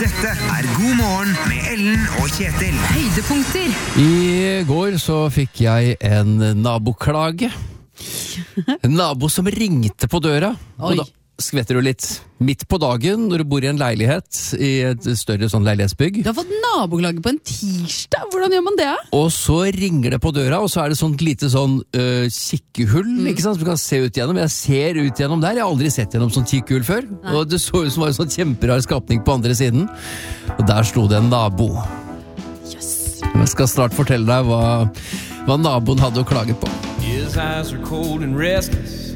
Dette God morgen med Ellen og Kjetil. Høydepunkter. I går så fikk jeg en naboklage. En nabo som ringte på døra. Oi. Og da skvetter du litt midt på dagen når du bor i en leilighet i et større sånn leilighetsbygg. Du har fått naboklage på en tirsdag. Hvordan gjør man det? Og så ringer det på døra, og så er det sånt lite sånn kikkehull, ikke sant, som du kan se ut gjennom. Jeg ser ut gjennom der, jeg har aldri sett gjennom sånn kikkehull før. Og det så ut som var en sånn kjemperar skapning på andre siden. Og der sto det en nabo. Yes. Jeg skal snart fortelle deg hva naboen hadde å klage på. His eyes are cold and restless.